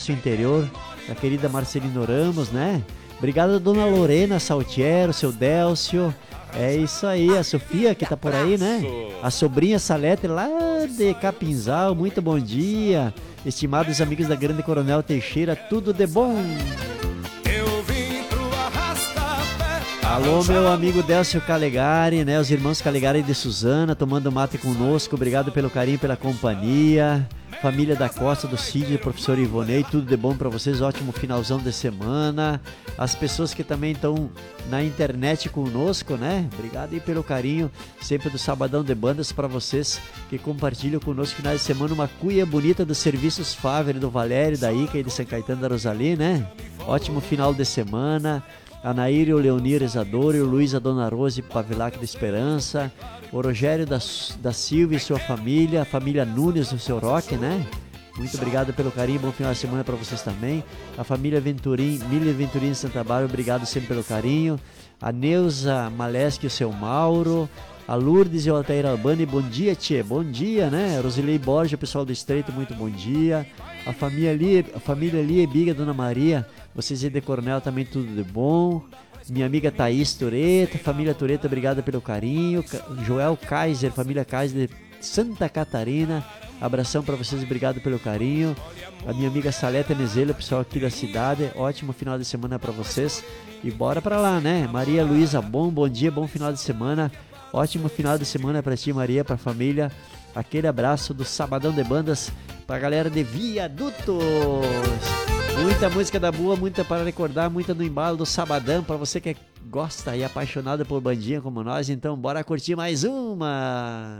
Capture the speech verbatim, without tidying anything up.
nosso interior, a querida Marcelino Ramos, né? Obrigado, dona Lorena Saltiero, seu Délcio. É isso aí, a Sofia que tá por aí, né? A sobrinha Salete lá de Capinzal, muito bom dia. Estimados amigos da Grande Coronel Teixeira, tudo de bom. Alô, meu amigo Délcio Calegari, né? Os irmãos Calegari de Suzana, tomando mate conosco. Obrigado pelo carinho, pela companhia. Família da Costa, do Cid, professor Ivonei, tudo de bom para vocês. Ótimo finalzão de semana. As pessoas que também estão na internet conosco, né? Obrigado aí pelo carinho, sempre do Sabadão de Bandas, para vocês que compartilham conosco final de semana uma cuia bonita dos serviços Favre, do Valério, da Ica e de São Caetano da Rosalie, né? Ótimo final de semana. A Naíra, o Leonir Isadoro, o Luiz, a Dona Rose Pavilac da Esperança, o Rogério da, da Silva e sua família, a família Nunes do seu Roque, né? Muito obrigado pelo carinho, bom final de semana para vocês também. A família Venturim, Miller Venturim de Santa Bárbara, obrigado sempre pelo carinho. A Neuza Maleschi e o seu Mauro, a Lourdes e o Altair Albani, bom dia, tchê, bom dia, né? Rosilei Borges, o pessoal do Estreito, muito bom dia. A família ali, a família ali, Biga, Dona Maria, vocês aí de Coronel também tudo de bom. Minha amiga Thaís Tureta, família Tureta, obrigado pelo carinho. Joel Kaiser, família Kaiser de Santa Catarina, abração para vocês, obrigado pelo carinho. A minha amiga Saleta Nezelo, pessoal aqui da cidade, ótimo final de semana para vocês. E bora para lá, né? Maria Luísa, bom, bom dia, bom final de semana. Ótimo final de semana para ti, Maria, para a família. Aquele abraço do Sabadão de Bandas pra galera de Viadutos. Muita música da boa, muita para recordar, muita no embalo do Sabadão, para você que gosta e é apaixonado por bandinha como nós. Então bora curtir mais uma.